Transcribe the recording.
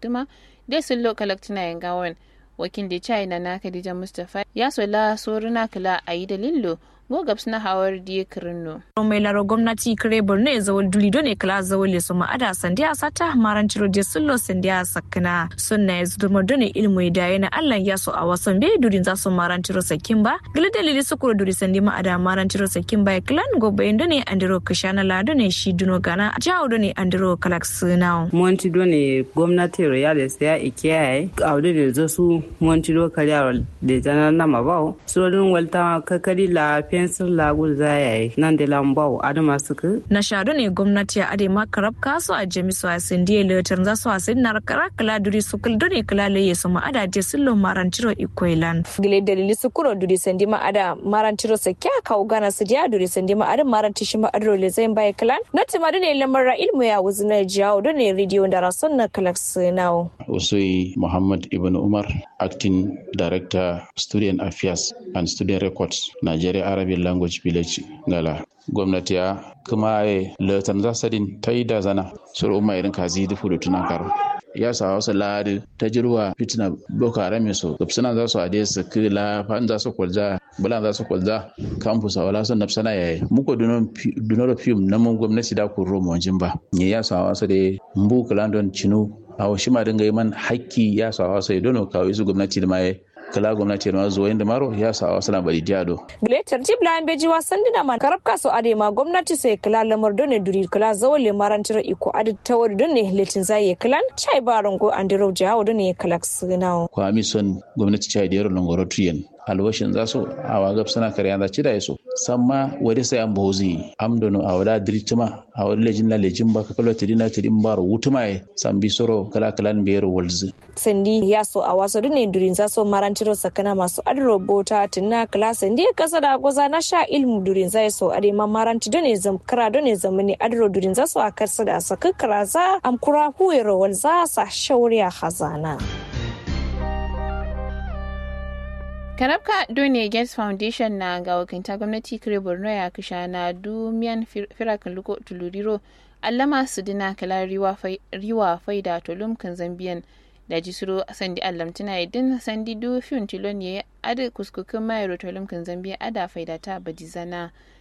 tuma dai sun lo kalaktina yan gawon wakil da china na Khadija Mustafa ya sola soruna kala ayi dalillo go gaps na hawar diye kirno mai laro gwamnati kare Borno ya zawal dulido ne kala zawal le suma ada sandiya sata maran ciro je sullo sandiya sakna sunna ya zuma done ilmu da yana Allah ya so a wasan be durin za su maran ciro sakin ba gele dalili su kuro duri sandi ma ada maran ciro sakin ba klan go bayin done andiro kashana la done shi duno gana jawo done andiro kalaksina monti done gwamnati royal ya ikiyaye aude da zo su monti do kariya da jana na mabawo so dun walta kakari la fensir lagul zayaye nan da lambau adama suka na shado ne gwamnati a adema karab kaso a jamisu a sindiye letar za su wasin na kala duri su kuldo ne kala laye su ma'ada je sullo marantiro ikoilan gile dalili su kuro duri sandi ma'ada marantiro sa kya kawo gana su jiya duri sandi ma'ada marantishi ma'adro le zai bai kalan na timadu ne lamar ilmu ya wuzi na jiyawo don ne rediyo da rason na kalaks nawo Usui Muhammad Ibn Umar, Acting Director, Student Affairs and Student Records, Nigeria Arabic Language Village, Gala. Gwamnati ya kuma letan zasadin ta yi da zana suru umma irin kazi dufu da tunan karo. Ya sa wasu ladi ta jirwa fitina boko haram so gabsana za su ade su kila fan za su kwalza bulan za su kwalza campus wala sun nafsana yayi muko dunoro film na mun gwamnati da ku romo wanjin ba ne ya sa wasu da mbu kalandon chinu a wasu ma dinga yi man haƙƙi ya sa wasu dono kawai su gwamnati da mai kala gwamnati na zuwa inda maro ya sa wasu na bari diado Glacier Jiblan Beji wasan dina man karabka so ade ma gwamnati sai kala lamar done duri kala zawale marantiro iko adi tawar done letin zaye kalan chai barongo andiro jawo done kalaksinawo ko ami son gwamnati chai da yaro longoro tuyen alwashin za su a wagab suna karya da cida yaso samma wade sai an bozi amdono a wada drituma a wada lejin la lejin ba kakalo tidina tidin baro wutuma e sambi soro kala kalan biyar walzi sandi ya so a wasu dune durin za so marantiro sakana masu adro bota tinna kala sandi kasa da goza na sha ilmu durin za so ade ma maranti dune zamkara dune zamani adro durin za so a karsa da sakakara za amkura huwero walza sa shauriya hazana Karabka Done Gates Foundation na ga wakinta gwamnati kire Borno ya kisha na dumiyan firakan luko tuluriro allama su dina kala riwa faida tolum kan zambiyan da jisuro sandi allamtina idin sandi du fiun tilon ya ada kuskukin mayro tolum kan zambiya ada faida ta badizana